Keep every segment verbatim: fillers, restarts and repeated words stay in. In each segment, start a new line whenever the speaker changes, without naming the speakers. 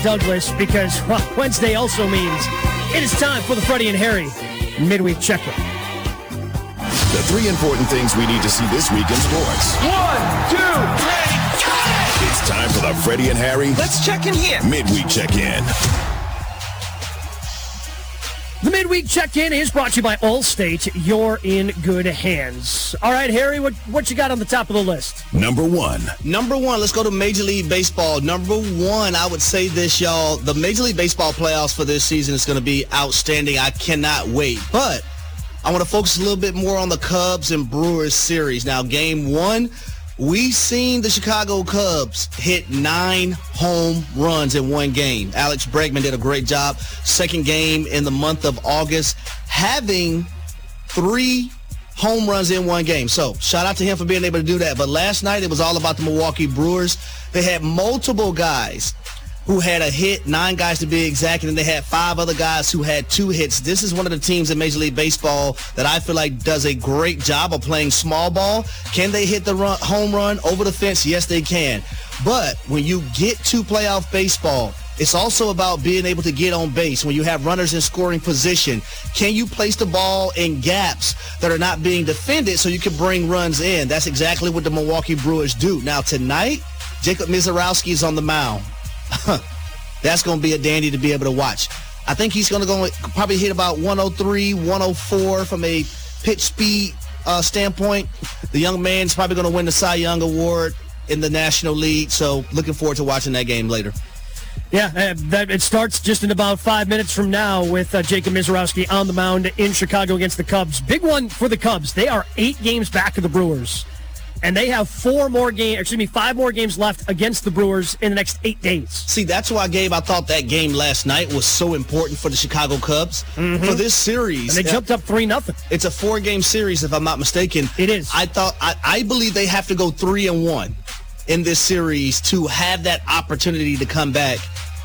Douglas because well, Wednesday also means it is time for the Freddie and Harry midweek check-in.
The three important things we need to see this week in sports.
One, two, three,
It's time for the Freddie and Harry
let's check in here.
midweek check-in.
The midweek check-in is brought to you by Allstate. You're in good hands. All right, Harry, what, what you got on the top of the list?
Number one.
Number one, let's go to Major League Baseball. Number one, I would say this, y'all. The Major League Baseball playoffs for this season is going to be outstanding. I cannot wait. But I want to focus a little bit more on the Cubs and Brewers series. Now, game one, we've seen the Chicago Cubs hit nine home runs in one game. Alex Bregman did a great job. Second game in the month of August, having three home runs in one game. So shout out to him for being able to do that. But last night, it was all about the Milwaukee Brewers. They had multiple guys who had a hit, nine guys to be exact, and then they had five other guys who had two hits. This is one of the teams in Major League Baseball that I feel like does a great job of playing small ball. Can they hit the run, home run over the fence? Yes, they can. But when you get to playoff baseball, it's also about being able to get on base. When you have runners in scoring position, can you place the ball in gaps that are not being defended so you can bring runs in? That's exactly what the Milwaukee Brewers do. Now, tonight, Jacob Misiorowski is on the mound. That's going to be a dandy to be able to watch. I think he's going to go probably hit about one oh three, one oh four from a pitch speed uh, standpoint. The young man's probably going to win the Cy Young Award in the National League, so looking forward to watching that game later.
Yeah, uh, that it starts just in about five minutes from now with uh, Jacob Misiorowski on the mound in Chicago against the Cubs. Big one for the Cubs. They are eight games back of the Brewers. And they have four more games, excuse me, five more games left against the Brewers in the next eight days.
See, that's why, Gabe, I thought that game last night was so important for the Chicago Cubs.
Mm-hmm.
For this series.
And they jumped up three nothing.
It's a four-game series, if I'm not mistaken.
It is.
I thought, I, I believe they have to go three and one in this series to have that opportunity to come back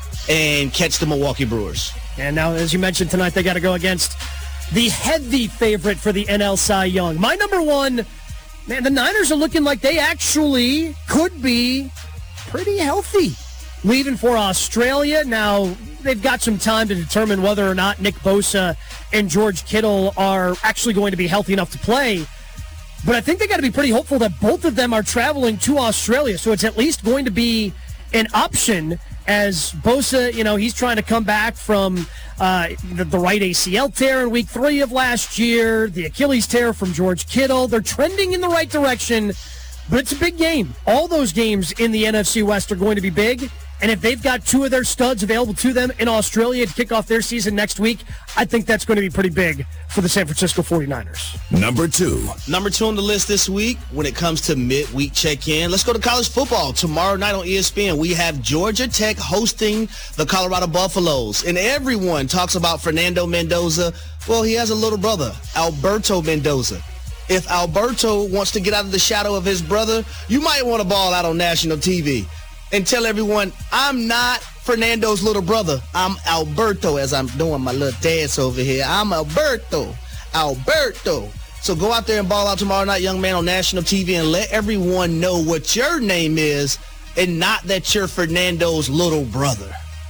and catch the Milwaukee Brewers.
And now, as you mentioned tonight, they got to go against the heavy favorite for the N L Cy Young. My number one... Man, the Niners are looking like they actually could be pretty healthy leaving for Australia. Now, they've got some time to determine whether or not Nick Bosa and George Kittle are actually going to be healthy enough to play. But I think they got to be pretty hopeful that both of them are traveling to Australia. So it's at least going to be an option as Bosa, you know, he's trying to come back from uh, the, the right A C L tear in week three of last year, the Achilles tear from George Kittle. They're trending in the right direction, but it's a big game. All those games in the N F C West are going to be big, and if they've got two of their studs available to them in Australia to kick off their season next week, I think that's going to be pretty big for the San Francisco forty-niners.
Number two.
Number two on the list this week when it comes to midweek check-in. Let's go to college football. Tomorrow night on E S P N, we have Georgia Tech hosting the Colorado Buffaloes. And everyone talks about Fernando Mendoza. Well, he has a little brother, Alberto Mendoza. If Alberto wants to get out of the shadow of his brother, you might want to ball out on national T V and tell everyone, I'm not Fernando's little brother. I'm Alberto, as I'm doing my little dance over here. I'm Alberto. Alberto. So go out there and ball out tomorrow night, young man, on national T V and let everyone know what your name is and not that you're Fernando's little brother.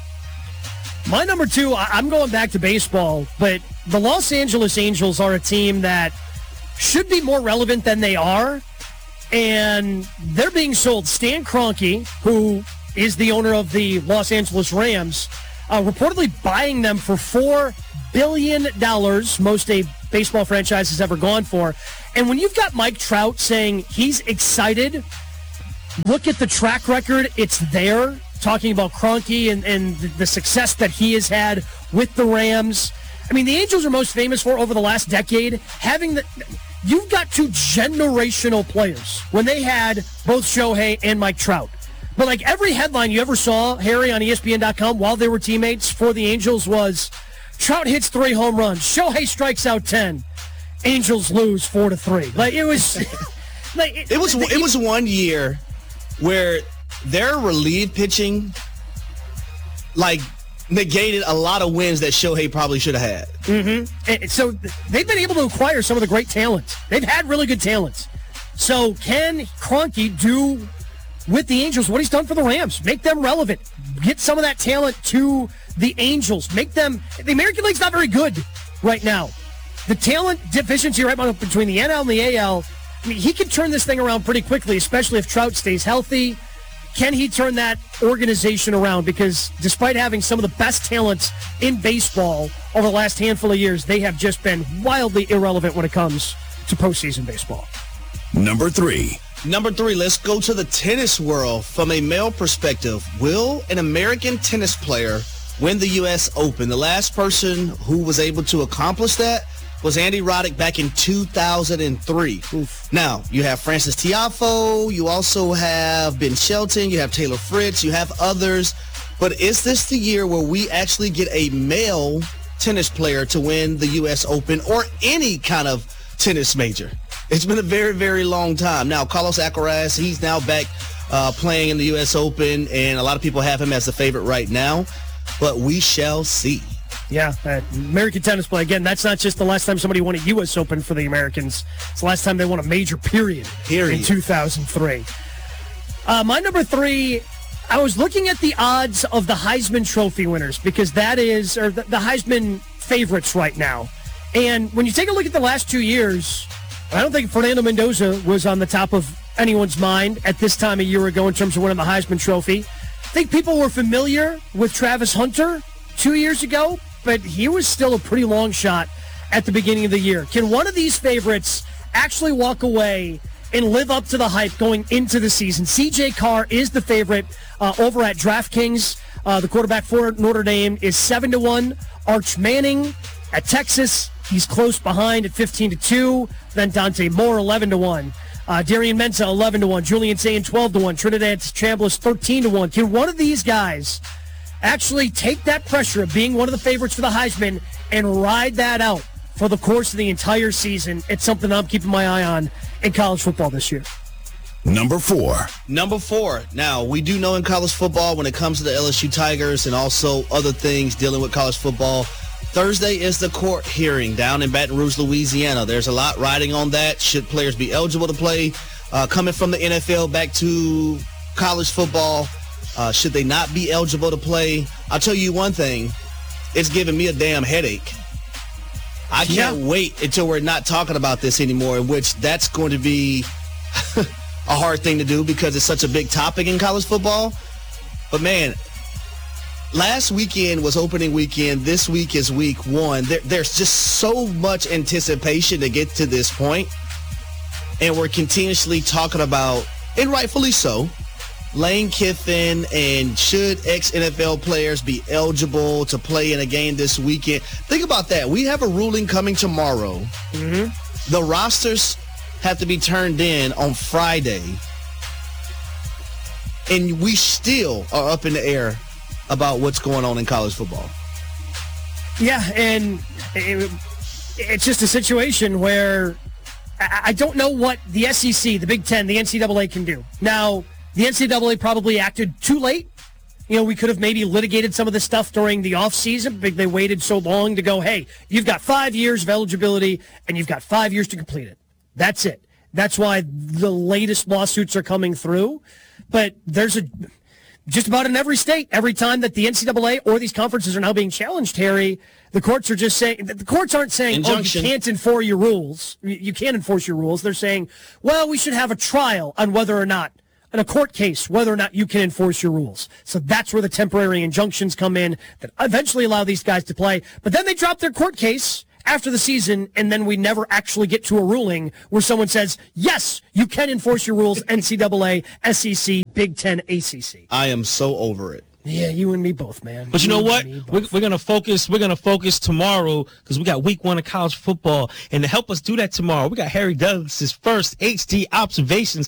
My number two, I'm going back to baseball, but the Los Angeles Angels are a team that should be more relevant than they are. And they're being sold. Stan Kroenke, who is the owner of the Los Angeles Rams, uh, reportedly buying them for four billion dollars, most a baseball franchise has ever gone for. And when you've got Mike Trout saying he's excited, look at the track record, it's there, talking about Kroenke and, and the success that he has had with the Rams. I mean, the Angels are most famous for, over the last decade, having the... You've got two generational players when they had both Shohei and Mike Trout. But like every headline you ever saw, Harry, on E S P N dot com while they were teammates for the Angels was Trout hits three home runs, Shohei strikes out ten, Angels lose four to three. Like it was, like it,
it was. It was one year where their relief pitching, like, negated a lot of wins that Shohei probably should have had.
Mm-hmm. And so they've been able to acquire some of the great talent. They've had really good talent. So can Kroenke do with the Angels what he's done for the Rams. Make them relevant. Get some of that talent to the Angels. Make them – the American League's not very good right now. The talent deficiency right now between the N L and the A L, I mean, he can turn this thing around pretty quickly, especially if Trout stays healthy. Can he turn that organization around? Because despite having some of the best talents in baseball over the last handful of years, they have just been wildly irrelevant when it comes to postseason baseball.
Number three.
Number three, let's go to the tennis world. From a male perspective, will an American tennis player win the U S Open? The last person who was able to accomplish that was Andy Roddick back in two thousand three. Oof. Now, you have Francis Tiafoe, you also have Ben Shelton, you have Taylor Fritz, you have others. But is this the year where we actually get a male tennis player to win the U S Open or any kind of tennis major? It's been a very, very long time. Now, Carlos Alcaraz, he's now back uh, playing in the U S Open, and a lot of people have him as the favorite right now. But we shall see.
Yeah, uh, American tennis play. Again, that's not just the last time somebody won a U S Open for the Americans. It's the last time they won a major period, period. in two thousand three. Uh, my number three, I was looking at the odds of the Heisman Trophy winners because that is, or the, the Heisman favorites right now. And when you take a look at the last two years, I don't think Fernando Mendoza was on the top of anyone's mind at this time a year ago in terms of winning the Heisman Trophy. I think people were familiar with Travis Hunter two years ago, but he was still a pretty long shot at the beginning of the year. Can one of these favorites actually walk away and live up to the hype going into the season? C J Carr is the favorite uh, over at DraftKings. Uh, the quarterback for Notre Dame is seven to one. Arch Manning at Texas, he's close behind at fifteen to two. Then Dante Moore, eleven to one. Uh, Darian Mensah, eleven to one. Julian Sayin, twelve to one. Trinidad Chambliss, thirteen to one. Can one of these guys actually take that pressure of being one of the favorites for the Heisman and ride that out for the course of the entire season? It's something I'm keeping my eye on in college football this year.
Number four.
Number four. Now, we do know in college football when it comes to the L S U Tigers and also other things dealing with college football, Thursday is the court hearing down in Baton Rouge, Louisiana. There's a lot riding on that. Should players be eligible to play? Uh, coming from the N F L back to college football, uh, should they not be eligible to play? I'll tell you one thing. It's giving me a damn headache. I can't yeah. wait until we're not talking about this anymore, in which that's going to be a hard thing to do because it's such a big topic in college football. But, man, last weekend was opening weekend. This week is week one. There, there's just so much anticipation to get to this point. And we're continuously talking about, and rightfully so, Lane Kiffin and should ex-N F L players be eligible to play in a game this weekend. Think about that. We have a ruling coming tomorrow. Mm-hmm. The rosters have to be turned in on Friday. And we still are up in the air about what's going on in college football.
Yeah, and it, it's just a situation where I don't know what the S E C, the Big Ten, the N C double A can do. Now, the N C double A probably acted too late. You know, we could have maybe litigated some of this stuff during the offseason, but they waited so long to go, hey, you've got five years of eligibility, and you've got five years to complete it. That's it. That's why the latest lawsuits are coming through. But there's a just about in every state, every time that the N C double A or these conferences are now being challenged, Harry, the courts are just saying, the courts aren't saying, Injunction. oh, you can't enforce your rules. You can't enforce your rules. They're saying, well, we should have a trial on whether or not, in a court case, whether or not you can enforce your rules. So that's where the temporary injunctions come in that eventually allow these guys to play. But then they drop their court case after the season, and then we never actually get to a ruling where someone says, yes, you can enforce your rules, N C double A, S E C, Big Ten, A C C.
I am so over it.
Yeah, you and me both, man.
But you,
you
know what? We're, we're gonna focus. We're gonna focus tomorrow because we got week one of college football, and to help us do that tomorrow, we got Harry Douglas's first H D observations